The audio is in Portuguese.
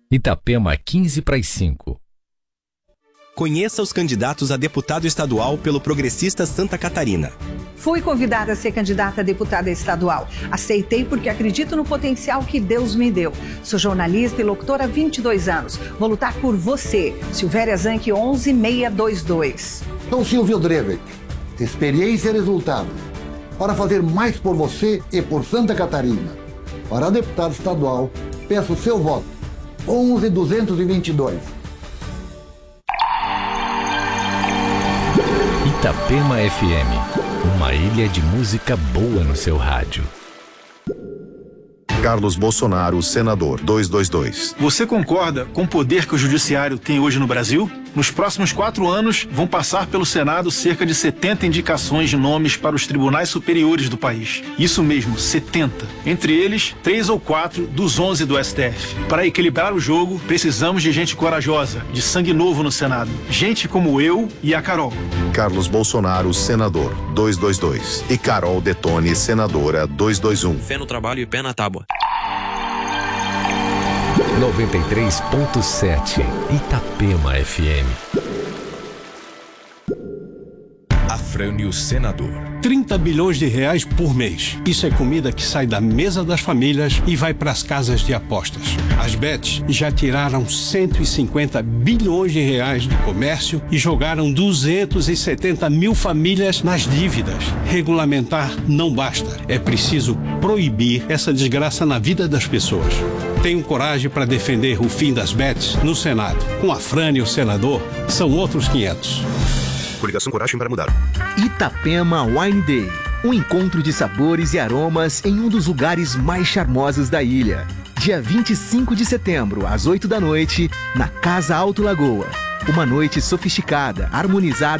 Itapema 15:05. Conheça os candidatos a deputado estadual pelo Progressista Santa Catarina. Fui convidada a ser candidata a deputada estadual. Aceitei porque acredito no potencial que Deus me deu. Sou jornalista e locutora há 22 anos. Vou lutar por você. Silvéria Zanck 11622. Sou Silvio Drevet. Experiência e resultados. Para fazer mais por você e por Santa Catarina. Para deputado estadual, peço seu voto. 11222. Itapema FM, uma ilha de música boa no seu rádio. Carlos Bolsonaro, senador, 222. Você concorda com o poder que o judiciário tem hoje no Brasil? Nos próximos 4 anos, vão passar pelo Senado cerca de 70 indicações de nomes para os tribunais superiores do país. Isso mesmo, 70. Entre eles, 3 ou 4 dos 11 do STF. Para equilibrar o jogo, precisamos de gente corajosa, de sangue novo no Senado. Gente como eu e a Carol. Carlos Bolsonaro, senador, 222. E Carol Detone, senadora, 221. Fé no trabalho e pé na tábua. 93.7 Itapema FM. Afrânio Senador. 30 bilhões de reais por mês. Isso é comida que sai da mesa das famílias e vai para as casas de apostas. As bets já tiraram 150 bilhões de reais do comércio e jogaram 270 mil famílias nas dívidas. Regulamentar não basta. É preciso proibir essa desgraça na vida das pessoas. Tenho coragem para defender o fim das bets no Senado. Com Afrânio Senador, são outros 500. Coligação Coragem para Mudar. Itapema Wine Day. Um encontro de sabores e aromas em um dos lugares mais charmosos da ilha. Dia 25 de setembro, às 8 da noite, na Casa Alto Lagoa. Uma noite sofisticada, harmonizada